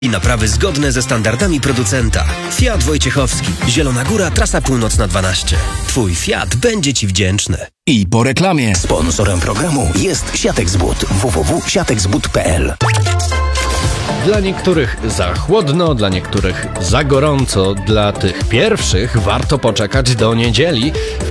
I naprawy zgodne ze standardami producenta. Fiat Wojciechowski. Zielona Góra, trasa północna 12. Twój Fiat będzie Ci wdzięczny. I po reklamie. Sponsorem programu jest Siatex-But. www.siatexbut.pl. Dla niektórych za chłodno, dla niektórych za gorąco. Dla tych pierwszych warto poczekać do niedzieli.